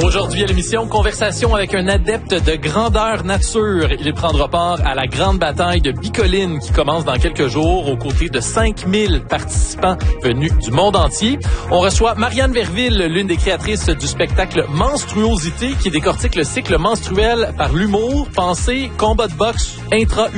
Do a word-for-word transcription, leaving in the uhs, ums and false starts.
Aujourd'hui à l'émission, conversation avec un adepte de grandeur nature. Il prendra part à la grande bataille de Bicoline qui commence dans quelques jours aux côtés de cinq mille participants venus du monde entier. On reçoit Marianne Verville, l'une des créatrices du spectacle Menstruosité qui décortique le cycle menstruel par l'humour, pensée, combat de boxe, intra